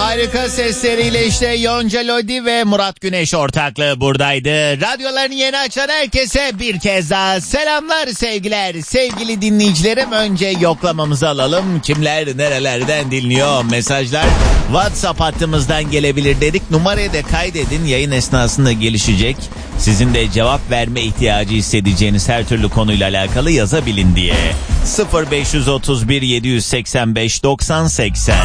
Harika sesleriyle işte Yonca Lodi ve Murat Güneş ortaklığı buradaydı. Radyolarını yeni açan herkese bir kez daha selamlar, sevgiler. Sevgili dinleyicilerim, önce yoklamamızı alalım. Kimler nerelerden dinliyor? Mesajlar WhatsApp hattımızdan gelebilir dedik. Numarayı da kaydedin, yayın esnasında gelişecek. Sizin de cevap verme ihtiyacı hissedeceğiniz her türlü konuyla alakalı yazabilin diye. 0531 785 90 80.